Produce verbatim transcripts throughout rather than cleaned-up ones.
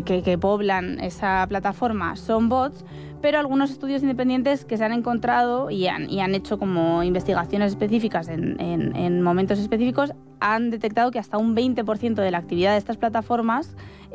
que, que poblan esa plataforma son bots, pero algunos estudios independientes que se han encontrado y han, y han hecho como investigaciones específicas en, en, en momentos específicos han detectado que hasta un veinte por ciento de la actividad de estas plataformas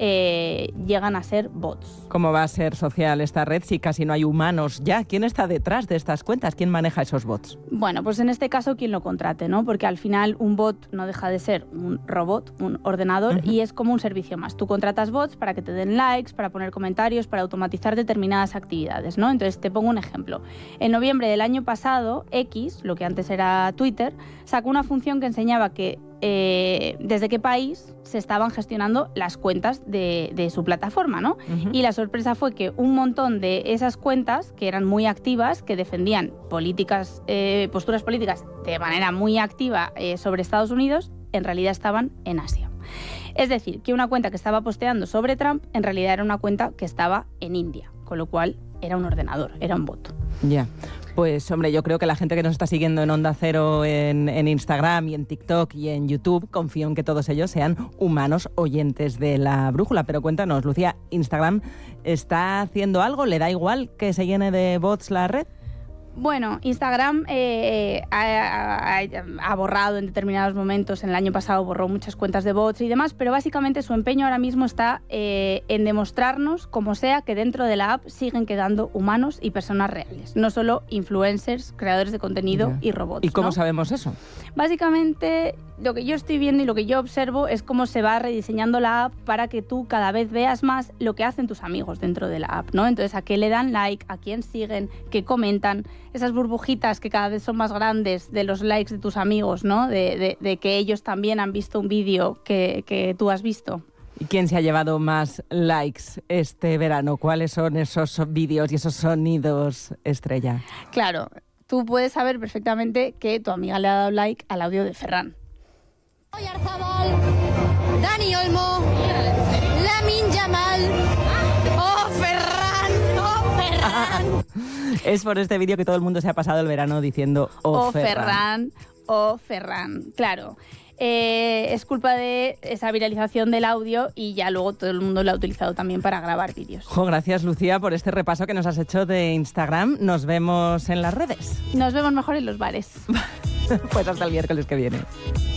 eh, llegan a ser bots. ¿Cómo va a ser social esta red si casi no hay humanos ya? ¿Quién está detrás de estas cuentas? ¿Quién maneja esos bots? Bueno, pues en este caso quien lo contrate, ¿no? Porque al final un bot no deja de ser un robot, un ordenador, uh-huh. y es como un servicio más. Tú contratas bots para que te den likes, para poner comentarios, para automatizar determinadas actividades, ¿no? Entonces te pongo un ejemplo. En noviembre del año pasado, X, lo que antes era Twitter, sacó una función que enseñaba que Eh, desde qué país se estaban gestionando las cuentas de, de su plataforma, ¿no? Uh-huh. Y la sorpresa fue que un montón de esas cuentas, que eran muy activas, que defendían políticas, eh, posturas políticas de manera muy activa eh, sobre Estados Unidos, en realidad estaban en Asia. Es decir, que una cuenta que estaba posteando sobre Trump, en realidad era una cuenta que estaba en India, con lo cual era un ordenador, era un bot. Ya. Yeah. Pues, hombre, yo creo que la gente que nos está siguiendo en Onda Cero, en, en Instagram y en TikTok y en YouTube, confío en que todos ellos sean humanos oyentes de La Brújula. Pero cuéntanos, Lucía, ¿Instagram está haciendo algo? ¿Le da igual que se llene de bots la red? Bueno, Instagram eh, ha, ha, ha borrado en determinados momentos, en el año pasado borró muchas cuentas de bots y demás, pero básicamente su empeño ahora mismo está eh, en demostrarnos, como sea, que dentro de la app siguen quedando humanos y personas reales, no solo influencers, creadores de contenido yeah. y robots. ¿Y cómo ¿no? sabemos eso? Básicamente, lo que yo estoy viendo y lo que yo observo es cómo se va rediseñando la app para que tú cada vez veas más lo que hacen tus amigos dentro de la app, ¿no? Entonces, a qué le dan like, a quién siguen, qué comentan, esas burbujitas que cada vez son más grandes de los likes de tus amigos, ¿no? De, de, de que ellos también han visto un vídeo que, que tú has visto. ¿Y quién se ha llevado más likes este verano? ¿Cuáles son esos vídeos y esos sonidos estrella? Claro, tú puedes saber perfectamente que tu amiga le ha dado like al audio de Ferran. Oyarzabal, Dani Olmo, Lamine Yamal. ¡Oh, Ferran! ¡Oh, Ferran! Es por este vídeo que todo el mundo se ha pasado el verano diciendo ¡Oh, oh Ferran! ¡Oh, Ferran! Claro. Eh, es culpa de esa viralización del audio y ya luego todo el mundo lo ha utilizado también para grabar vídeos. Jo, gracias, Lucía, por este repaso que nos has hecho de Instagram. Nos vemos en las redes. Nos vemos mejor en los bares. Pues hasta el miércoles que viene.